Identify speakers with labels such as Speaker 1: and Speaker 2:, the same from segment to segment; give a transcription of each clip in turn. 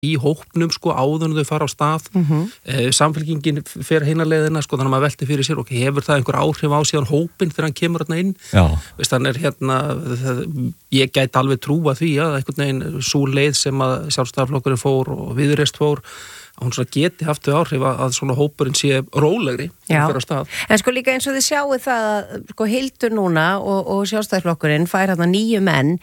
Speaker 1: í hópnum sko áður en þau fara á stað. Samfylkingin fer hina leiðina sko, þannig að maður velti fyrir sér og hefur það einhver áhrif á síðan hópinn þegar hann kemur þarna inn. Veist, þannig ég gæti alveg trúa því að einhvern veginn sú leið sem að Sjálfstæðisflokkurinn fór og Viðreisn fór að hún svona geti haft þau áhrif að svona hópurinn sé rólegri fyrir á stað.
Speaker 2: En sko líka eins og þið sjáu það að sko Hildur núna og Sjálfstæðisflokkurinn fær þarna 9 menn.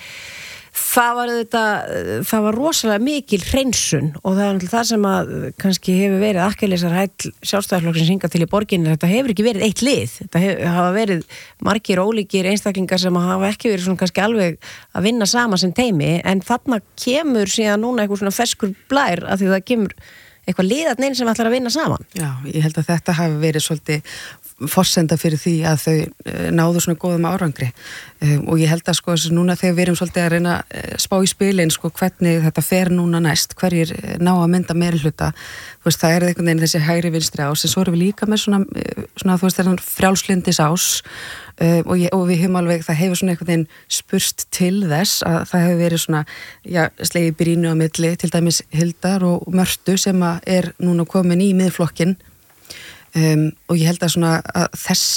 Speaker 2: Það var rosalega mikil hreinsun og það er það sem að kannski hefur verið akkilesarhæll Sjálfstæðisflokksins hingað til í borginni. Þetta hefur ekki verið eitt lið. Þetta hafa verið margir ólíkir einstaklingar sem hafa ekki verið svona kannski alveg að vinna saman sem teymi, en þarna kemur síðan núna eitthvað svona ferskur blær af því það kemur eitthvað liðarn einn sem ætlar að vinna saman.
Speaker 3: Já, ég held að þetta hafi verið svolítið forsenda fyrir því að þau náðu svona góðum árangri og ég held að sko núna þegar við erum svolítið að reyna að spá í spilin sko hvernig þetta fer núna næst, hverjir ná að mynda meirihluta, þú veist það er einhvern veginn þessi hægri vinstri ás, en svo erum við líka með svona þú veist þennan frjálslyndis ás og við höfum alveg, það hefur svona einhvern veginn spurst til þess að það hefur verið svona, slegið brínu á milli, til dæmis Hildar og Mörtu sem er núna komin í miðflokkin. Og ég held að svona að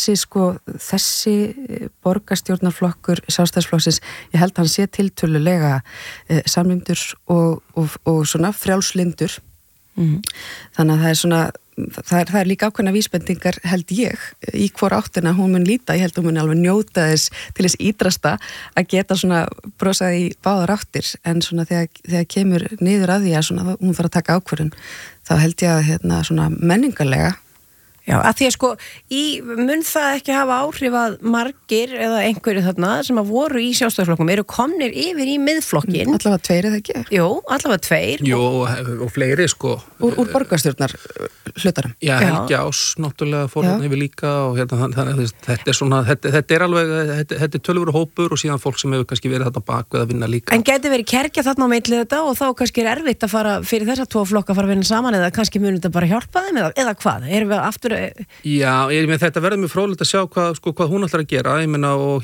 Speaker 3: þessi borgarstjórnarflokkur Sjálfstæðisflokksins, ég held að hann sé tiltölulega samlyndur og svona frjálslyndur. Þannig að það er svona það er líka ákveðna vísbendingar held ég í hvor áttina hún mun líta, ég held að hún mun alveg njóta þess til þess ídrasta að geta svona brosað í báðar áttir, en svona þegar kemur niður að því að svona hún fara að taka ákvörðun, þá held ég að svona menningarlega.
Speaker 2: Já, að því að sko, mun það ekki hafa áhrif að margir eða einhverju þarna sem að voru í Sjálfstæðisflokknum eru komnir yfir í miðflokkin.
Speaker 3: Allavega 2 eða ekki?
Speaker 2: Jú, allavega 2.
Speaker 1: Jú, og fleiri sko.
Speaker 3: Úr borgarstjórnar hlutarum?
Speaker 1: Já, Helgi Ás náttúrulega fór hann yfir líka og þannig þetta er svona, þetta er alveg, þetta er tölvöru hópur og síðan fólk sem hefur kannski verið þarna bak við að vinna líka.
Speaker 2: En gæti verið kerkja þarna á milli þetta og þá kannski er erfitt að fara fyrir þessa 2 flokka að fara að vinna saman eða kannski mun þetta bara hjálpa þeim eða hvað? Erum við aftur
Speaker 1: Já, þetta verður mjög fróðlegt að sjá hvað hún ætlar að gera, ég meina og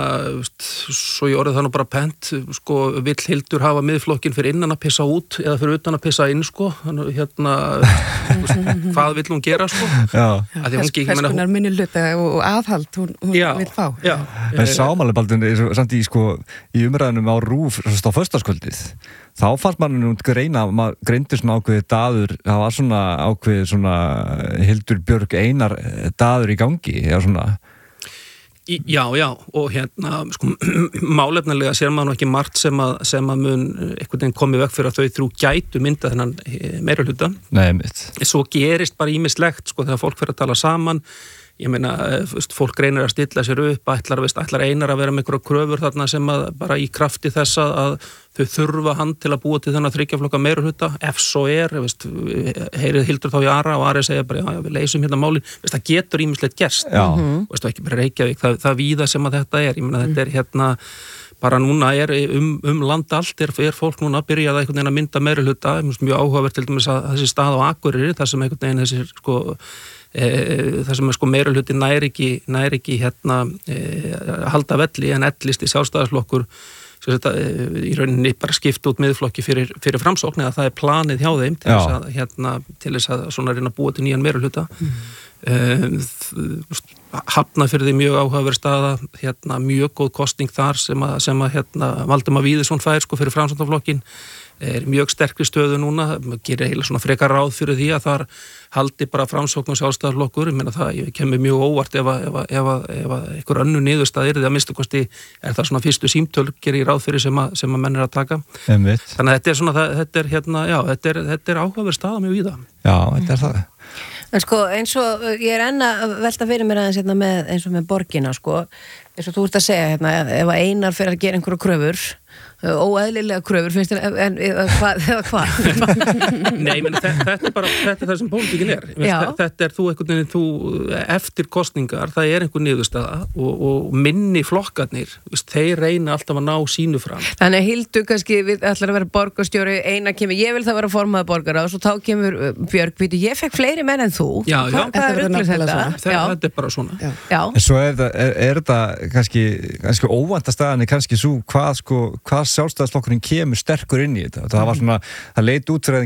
Speaker 1: svo ég orðið það nú bara pent, vill Hildur hafa miðflokkin fyrir innan að pissa út eða fyrir utan að pissa inn, hvað vill hún gera,
Speaker 3: Hvers konar minnihluta og aðhald hún vill fá.
Speaker 4: Já. En sámalabaldin samt í umræðunum á RÚV á föstudagskvöldið. Þá fannst maður greindi svona ákveðið daður, það var svona ákveðið svona Hildur Björg Einar daður í gangi, eða svona.
Speaker 1: Já, og málefnilega sér maður nú ekki margt sem að mun einhvern veginn komið veg fyrir að þau 3 gætu mynda þennan meirihluta.
Speaker 4: Nei, mitt.
Speaker 1: Svo gerist bara ýmislegt, þegar fólk fer að tala saman. Ég meina, fólk reynir að stilla sér upp, ætlar Einar að vera með einhverja kröfur þarna sem að bara í krafti þess að þau þurfa hann til að búa til þennan 3 flokka meirihluta, ef svo heyrið Hildur þá í Ara og Ari segja bara, já, við leysum hérna málin, það getur ýmislegt gerst, ekki bara Reykjavík, það víða sem að þetta er, ég meina, þetta er bara núna er land allt er fólk núna að byrja að einhvern veginn að mynda meirihluta, mjög áhugavert til dæmis að þessi stað á Akureyri, þar sem einhvern veginn þessi það sem meirihluti nær ekki halda velli en ellisti Sjálfstæðisflokkur í rauninni bara skipta út miðflokki fyrir Framsókn eða það er planið hjá þeim til þess að svona reyna að búa til nýjan meirihluta. Hafnarfirði mjög áhugaverð staða, mjög góð kosning þar sem að Valdimar Víðisson fær fyrir Framsóknarflokkin, er mjög sterkri stöðu núna, gerir heila svona frekar ráð fyrir því að þar haldi bara Framsókn og Sjálfstæðisflokkur, ég meina það kemur mjög óvart ef einhver önnur niðurstaða yrði, að minnsta kosti er það svona fyrstu símtöl gerir ráð fyrir sem að menn er að taka.
Speaker 4: Einmitt.
Speaker 1: Þannig að þetta er svona, þetta er áhugaverð staða mjög víða.
Speaker 4: Já, þetta er það.
Speaker 2: En eins og ég er enn að velta fyrir mér aðeins eins og með borgina, eins og þú ert að segja ef Einar fyrir að gera einhverju kröfur, óeðlilega kröfur, finnst þér, eða hvað?
Speaker 1: Nei, menn þetta er það sem pólitíkin er. Þetta er þú eftir kosningar, það er einhver niðurstaða og minni flokkarnir, þeir reyna alltaf að ná sínu fram.
Speaker 2: Þannig að Hildur kannski ætlar að vera borgarstjóri, Einar kemur, ég vil það vera formaður borgarráðs og þá kemur Björg, ég fekk fleiri menn en þú.
Speaker 1: Já.
Speaker 2: Hvað er ruglið þetta?
Speaker 1: Þetta er bara svona.
Speaker 2: Já.
Speaker 4: En svo er þetta kannski óvænta staðan er kannski svo hvað sjálfstæðisflokkurinn kemur sterkur inn í þetta. Það var svona, það leit út fyrir að